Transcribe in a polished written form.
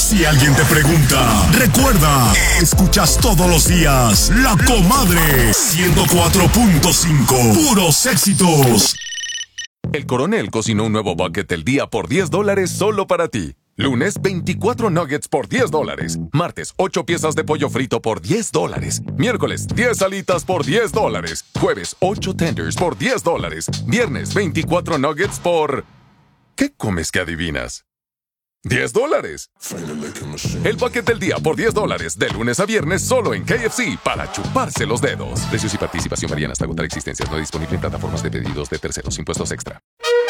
Si alguien te pregunta, recuerda, escuchas todos los días La Comadre 104.5, puros éxitos. El Coronel cocinó un nuevo bucket del día por $10 solo para ti. Lunes, 24 nuggets por $10. Martes, 8 piezas de pollo frito por $10. Miércoles, 10 alitas por $10. Jueves, 8 tenders por $10. Viernes, 24 nuggets por... ¿Qué comes que adivinas? $10. El bucket del día por $10, de lunes a viernes solo en KFC, para chuparse los dedos. Precios y participación varían hasta agotar existencias. No disponible en plataformas de pedidos de terceros. Impuestos extra.